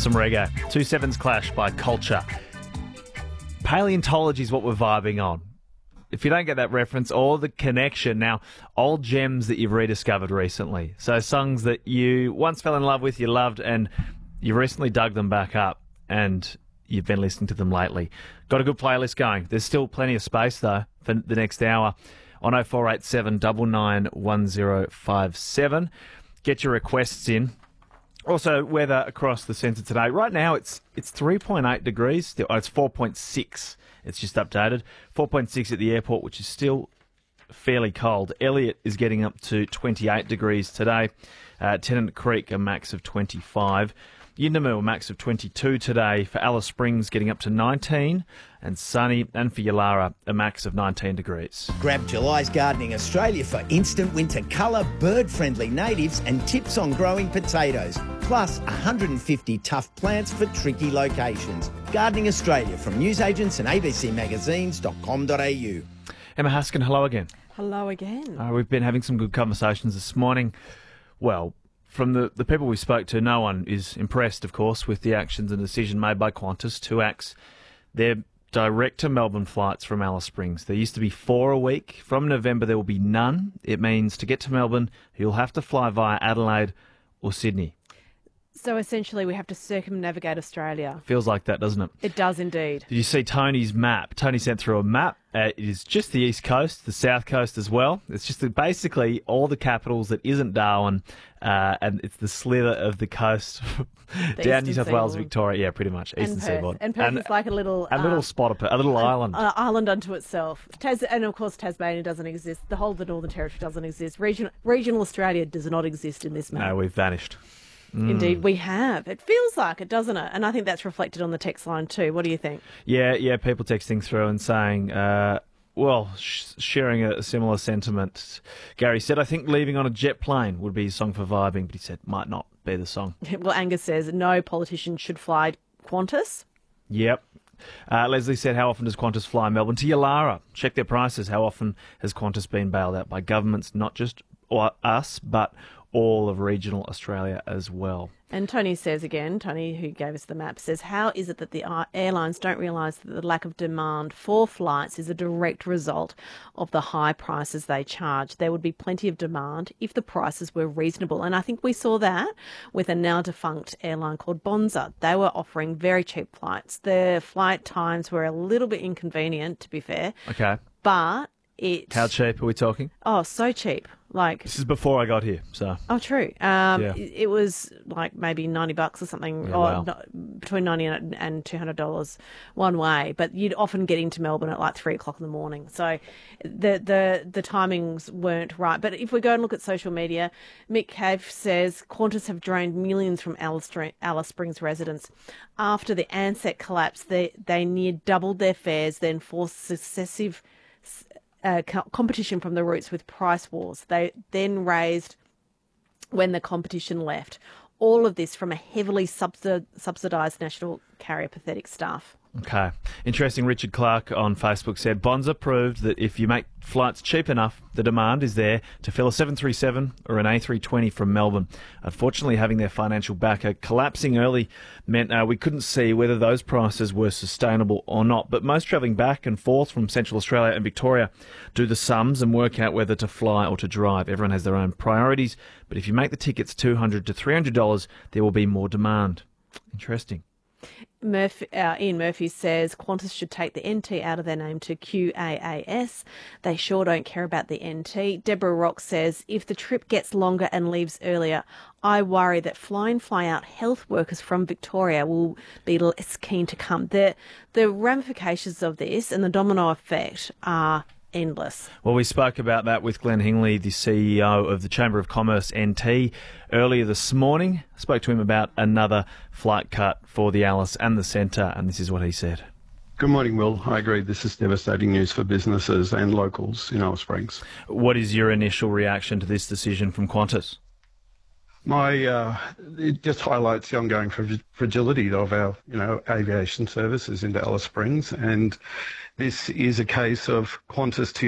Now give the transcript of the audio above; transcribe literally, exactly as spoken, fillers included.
some reggae. Two Sevens Clash by Culture. Paleontology is what we're vibing on. If you don't get that reference or the connection, now, old gems that you've rediscovered recently. So songs that you once fell in love with, you loved, and you recently dug them back up, and you've been listening to them lately. Got a good playlist going. There's still plenty of space, though, for the next hour on oh four eight seven, nine nine one oh five seven. Get your requests in. Also, weather across the centre today. Right now, it's it's three point eight degrees. Oh, it's four point six. It's just updated. four point six at the airport, which is still fairly cold. Elliot is getting up to twenty-eight degrees today. Uh, Tennant Creek, a max of twenty-five. Yuendamu, a max of twenty-two today. For Alice Springs, getting up to nineteen. And sunny. And for Yulara, a max of nineteen degrees. Grab July's Gardening Australia for instant winter colour, bird-friendly natives and tips on growing potatoes. Plus one hundred fifty tough plants for tricky locations. Gardening Australia from newsagents and a b c magazines dot com dot a u. Emma Haskin, hello again. Hello again. Uh, we've been having some good conversations this morning. Well, from the, the people we spoke to, no one is impressed, of course, with the actions and decision made by Qantas to axe their direct to Melbourne flights from Alice Springs. There used to be four a week. From November, there will be none. It means to get to Melbourne, you'll have to fly via Adelaide or Sydney. So essentially we have to circumnavigate Australia. Feels like that, doesn't it? It does indeed. Did you see Tony's map? Tony sent through a map. Uh, it is just the east coast, the south coast as well. It's just the, basically all the capitals that isn't Darwin, uh, and it's the slither of the coast down New South Wales, Victoria. Yeah, pretty much. Eastern and Perth. seaboard. And Perth and, is like a little... A little uh, spot, of, a little an, island. An island unto itself. Tas- and of course Tasmania doesn't exist. The whole of the Northern Territory doesn't exist. Region- regional Australia does not exist in this map. No, we've vanished. Mm. Indeed, we have. It feels like it, doesn't it? And I think that's reflected on the text line too. What do you think? Yeah, yeah, people texting through and saying, uh, well, sh- sharing a similar sentiment. Gary said, I think leaving on a jet plane would be a song for vibing, but he said might not be the song. Well, Angus says, no politician should fly Qantas. Yep. Uh, Leslie said, how often does Qantas fly Melbourne to Yulara? Check their prices. How often has Qantas been bailed out by governments, not just or us, but all of regional Australia as well? And Tony says again, Tony, who gave us the map, says, how is it that the airlines don't realise that the lack of demand for flights is a direct result of the high prices they charge? There would be plenty of demand if the prices were reasonable. And I think we saw that with a now defunct airline called Bonza. They were offering very cheap flights. Their flight times were a little bit inconvenient, to be fair. Okay. But it... How cheap are we talking? Oh, so cheap. Like, this is before I got here, so... Oh, true. Um, yeah. It was like maybe ninety bucks or something, yeah, or wow. no, between ninety and two hundred dollars one way. But you'd often get into Melbourne at like three o'clock in the morning. So the, the, the timings weren't right. But if we go and look at social media, Mick Cave says Qantas have drained millions from Alice, Alice Springs residents. After the Ansett collapse, they, they near doubled their fares, then forced successive... Uh, co- competition from the roots with price wars. They then raised when the competition left. All of this from a heavily subsidi- subsidised national carrier pathetic stuff. Okay. Interesting. Richard Clark on Facebook said, Bonza proved that if you make flights cheap enough, the demand is there to fill a seven thirty-seven or an A three twenty from Melbourne. Unfortunately, having their financial backer collapsing early meant uh, we couldn't see whether those prices were sustainable or not. But most travelling back and forth from Central Australia and Victoria do the sums and work out whether to fly or to drive. Everyone has their own priorities. But if you make the tickets two hundred dollars to three hundred dollars, there will be more demand. Interesting. Murphy, uh, Ian Murphy says Qantas should take the N T out of their name to Q A A S. They sure don't care about the N T. Deborah Rock says, if the trip gets longer and leaves earlier, I worry that fly-in, fly-out health workers from Victoria will be less keen to come. The, the ramifications of this and the domino effect are endless. Well, we spoke about that with Glenn Hingley, the C E O of the Chamber of Commerce N T, earlier this morning. I spoke to him about another flight cut for the Alice and the Centre, and this is what he said. Good morning, Will. I agree this is devastating news for businesses and locals in Alice Springs. What is your initial reaction to this decision from Qantas? My, uh, it just highlights the ongoing frag- fragility of our, you know, aviation services into Alice Springs, and this is a case of Qantas to